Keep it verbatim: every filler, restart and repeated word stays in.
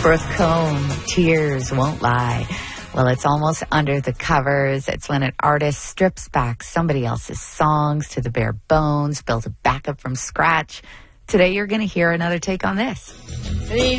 Brooke Cohn, Tears Won't Lie. Well, it's almost under the covers. It's when an artist strips back somebody else's songs to the bare bones, builds a backup from scratch. Today, you're going to hear another take on this. These